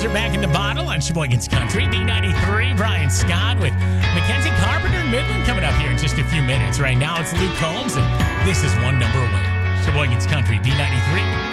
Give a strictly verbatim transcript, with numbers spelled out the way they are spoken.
are back in the bottle on Sheboygan's Country. D ninety-three, Brian Scott with Mackenzie Carpenter and Midland coming up here in just a few minutes. Right now, it's Luke Combs, and this is One Number Away. Sheboygan's Country, D ninety-three.